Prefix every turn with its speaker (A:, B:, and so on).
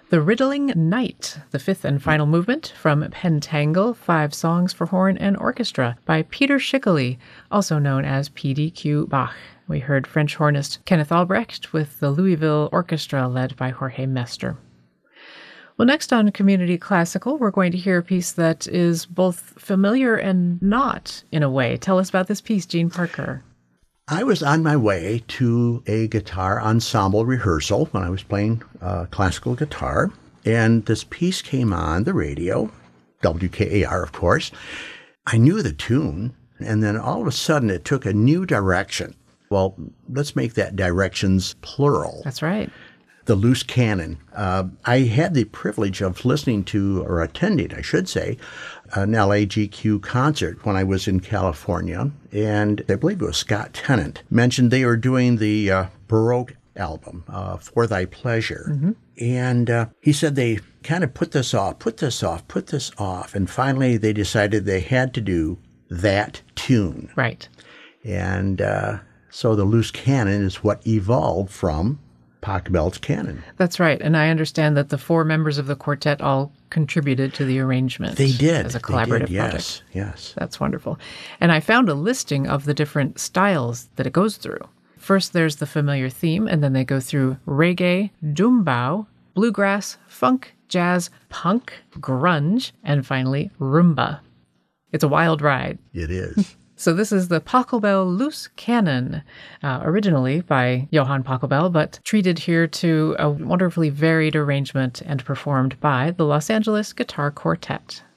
A: The Riddling Knight, the fifth and final movement from Pentangle, 5 Songs for Horn and Orchestra by Peter Schickele, also known as P.D.Q. Bach. We heard French hornist Kenneth Albrecht with the Louisville Orchestra led by Jorge Mester. Well, next on Community Classical, we're going to hear a piece that is both familiar and not, in a way. Tell us about this piece, Gene Parker.
B: I was on my way to a guitar ensemble rehearsal when I was playing classical guitar, and this piece came on the radio, WKAR, of course. I knew the tune, and then all of a sudden it took a new direction. Well, let's make that directions plural.
A: That's right.
B: The Loose Cannon. I had the privilege of listening to, or attending, I should say, an LAGQ concert when I was in California, and I believe it was Scott Tennant mentioned they were doing the Baroque album, For Thy Pleasure. Mm-hmm. And he said they kind of put this off, and finally they decided they had to do that tune.
A: Right.
B: And so the Loose Cannon is what evolved from Pachelbel's canon.
A: That's right. And I understand that the 4 members of the quartet all contributed to the arrangement.
B: They did.
A: As a collaborative
B: project.
A: Yes. That's wonderful. And I found a listing of the different styles that it goes through. First, there's the familiar theme, and then they go through reggae, doombao, bluegrass, funk, jazz, punk, grunge, and finally rumba. It's a wild ride.
B: It is.
A: So this is the Pachelbel Loose Cannon, originally by Johann Pachelbel, but treated here to a wonderfully varied arrangement and performed by the Los Angeles Guitar Quartet.